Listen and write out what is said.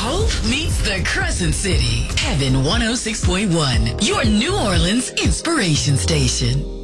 Hope meets the Crescent City. Heaven 106.1, your New Orleans inspiration station.